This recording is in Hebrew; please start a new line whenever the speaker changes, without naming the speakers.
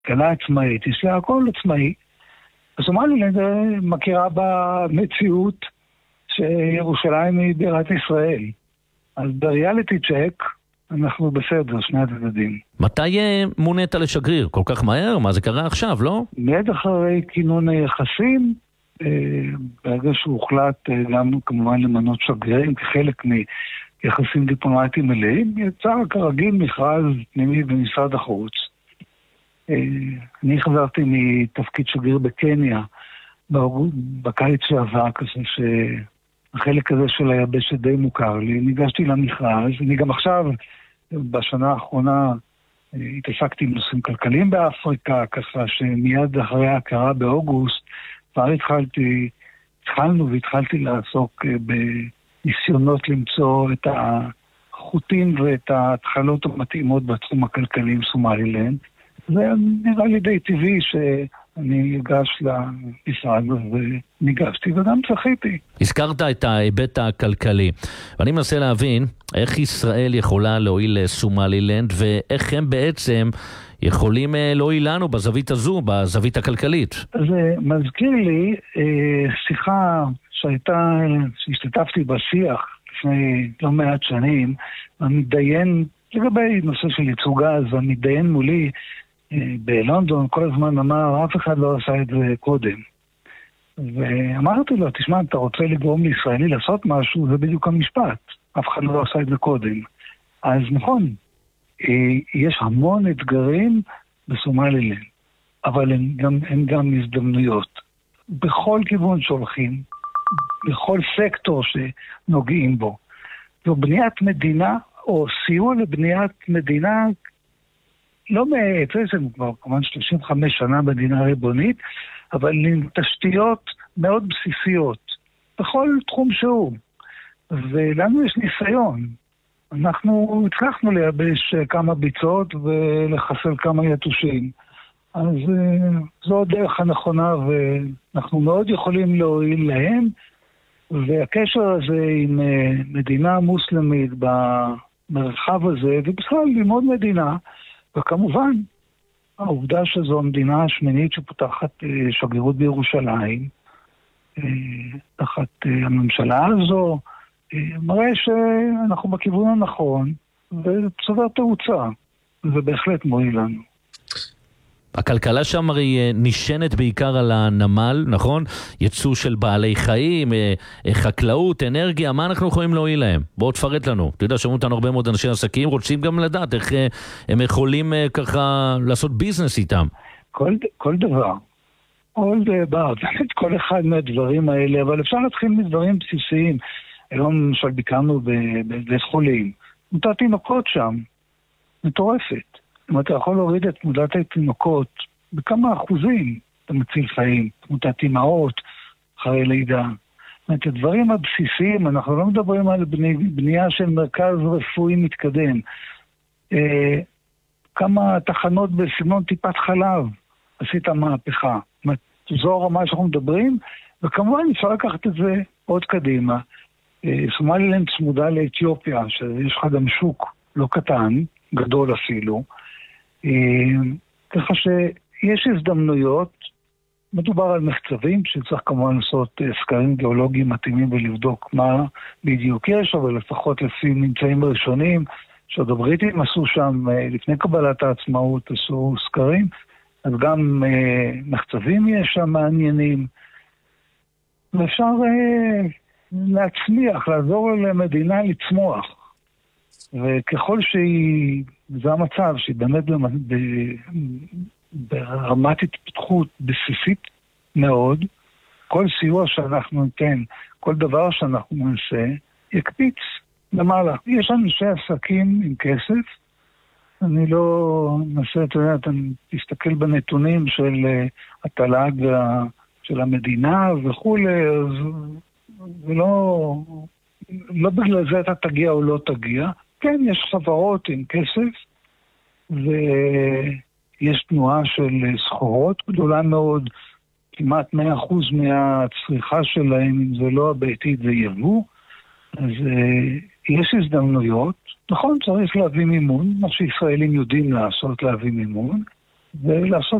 כלכלה עצמאית, יש לה הכל עצמאי. סומלילנד מכירה במציאות שירושלים היא בירת ישראל. אז בריאליטי צ'ק אנחנו בסדר, שני הצדדים.
מתי מונית לשגריר? כל כך מהר? מה זה קרה עכשיו, לא?
מיד אחרי כינון היחסים, ברגע שהוחלט גם כמובן למנות שגרירים כחלק מיחסים דיפלומטיים מלאים, יצא כרגיל מכרז פנימי במשרד החוץ. אני חזרתי מתפקיד שגריר בקניה בקיץ שעבר, כזה שהחלק הזה של היבשת די מוכר לי. ניגשתי למכרז, אני גם עכשיו בשנה האחרונה התעסקתי עם נושאים כלכליים באפריקה, ככה שמיד אחרי ההכרה באוגוסט כבר התחלתי לעסוק בניסיונות למצוא את החוטים ואת ההתחלות המתאימות בתחום הכלכלי עם סומלילנד. זה נראה לי די טבעי שאני אגש למשרד וניגשתי וגם צחיתי.
הזכרת את ההיבט הכלכלי, ואני מנסה להבין איך ישראל יכולה להועיל לסומלילנד ואיך הם בעצם יכולים להועיל לנו בזווית הזו, בזווית הכלכלית.
זה מזכיר לי שיחה שהשתתפתי בשיח לפני לא מעט שנים, המתדיין לגבי נושא של ייצוג גז, והמתדיין מולי בלונדון כל הזמן אמר, אף אחד לא עשה את זה קודם. ואמרתי לו, תשמע, אתה רוצה לגרום לישראלי לעשות משהו, זה בדיוק המשפט. אף אחד לא עשה את זה קודם. אז נכון, יש המון אתגרים בסומלילנד, אבל הם גם הזדמנויות. בכל כיוון שהולכים, בכל סקטור שנוגעים בו. זו בניית מדינה, או סיוע לבניית מדינה, לא מעצם, כבר כמובן 35 שנה מדינה ריבונית, אבל עם תשתיות מאוד בסיסיות, בכל תחום שהוא. ולנו יש ניסיון. אנחנו הצלחנו לייבש כמה ביצות ולחסל כמה יתושים. אז זו הדרך הנכונה, ואנחנו מאוד יכולים להועיל להם, והקשר הזה עם מדינה מוסלמית במרחב הזה, ובכלל עם עוד מדינה, וכמובן, העובדה שזו המדינה השמינית שפותחת שגרירות בירושלים, תחת הממשלה הזו, מראה שאנחנו בכיוון הנכון, וצובר תאוצה, זה בהחלט מועיל לנו.
הכלכלה שם הרי נשענת בעיקר על הנמל, נכון? ייצוא של בעלי חיים, חקלאות, אנרגיה, מה אנחנו יכולים להועיל להם? בואו תפרט לנו. אתה יודע, שמעו אותנו הרבה מאוד אנשי עסקים, רוצים גם לדעת איך הם יכולים ככה לעשות ביזנס איתם.
כל דבר. כל אחד מהדברים האלה, אבל אפשר להתחיל מדברים בסיסיים. היום למשל ביקרנו בבית חולים. תמותת תינוקות שם, מטורפת. אם אתה יכול להוריד את תמותת התינוקות בכמה אחוזים, אתה מציל חיים, תמותת אימהות, אחרי לידה. את הדברים הבסיסיים, אנחנו לא מדברים על בנייה של מרכז רפואי מתקדם. כמה תחנות בסגנון טיפת חלב עשית מהפכה. זו הרמה שאנחנו מדברים, וכמובן אפשר לקחת את זה עוד קדימה. סומלילנד צמודה לאתיופיה, שיש לך גם שוק לא קטן, גדול אפילו, ככה שיש הזדמנויות, מדובר על מחצבים שצריך כמובן לעשות סקרים גיאולוגיים מתאימים ולבדוק מה בדיוק יש, אבל לפחות לפי ממצאים ראשונים שעוד הבריטים עשו שם לפני קבלת העצמאות, עשו סקרים, אז גם מחצבים יש שם מעניינים, ואפשר להצליח, לעזור למדינה לצמוח. וככל זה המצב שהיא באמת ברמת התפתחות בסיסית מאוד, כל סיוע שאנחנו ניתן, כל דבר שאנחנו נעשה, יקפיץ למעלה. יש אנשי עסקים עם כסף, אני לא נעשה, אתה יודע, אתה תסתכל בנתונים של התל"ג של המדינה וכולי, אז ולא בגלל זה אתה תגיע או לא תגיע. כן, יש חברות עם כסף, ויש תנועה של סחורות גדולה מאוד, כמעט 100% מהצריכה שלהם, אם זה לא הביתית, זה יבוא. אז יש הזדמנויות. נכון, צריך להביא מימון, מה שישראלים יודעים לעשות, להביא מימון, ולעשות